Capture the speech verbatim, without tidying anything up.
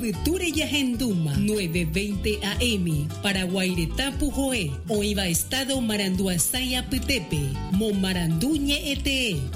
de Ture y Agenduma, nueve veinte A M, para Guairetá Pujoé, o iba estado Maranduasaya Petepe, Momaranduñe Ete,